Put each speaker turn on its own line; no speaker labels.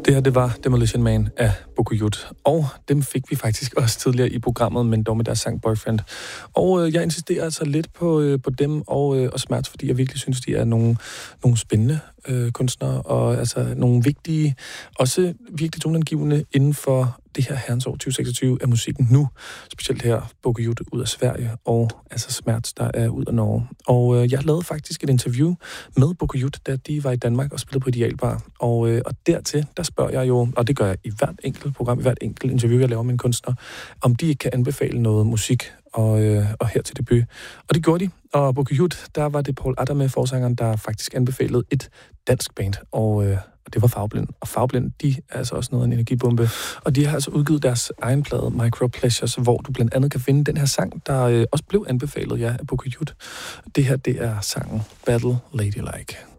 Det her, det var Demolition Man af Bokuyut, og dem fik vi faktisk også tidligere i programmet, men dog med deres sang Boyfriend. Og jeg insisterer altså lidt på dem og Smerts, fordi jeg virkelig synes, de er nogle spændende kunstnere, og altså nogle vigtige, også virkelig toneangivende inden for det her herrens år 2026 af musikken nu, specielt her Bokuyut ud af Sverige, og altså Smerts, der er ud af Norge. Og jeg lavede faktisk et interview med Bokuyut, da de var i Danmark og spillede på Idealbar, og dertil, der spørger jeg jo, og det gør jeg i hvert enkelt program, i hvert enkelt interview, jeg laver med en kunstner, om de ikke kan anbefale noget musik og her til debut. Og det gjorde de, og Bokuyut, der var det Paul Adame, forsangeren, der faktisk anbefalede et dansk band, og det var Farveblind. Og Farveblind, de er altså også noget af en energibombe. Og de har altså udgivet deres egen plade, Micro Pleasures, hvor du blandt andet kan finde den her sang, der også blev anbefalet af Bokuyut. Det her, det er sangen Battle Ladylike.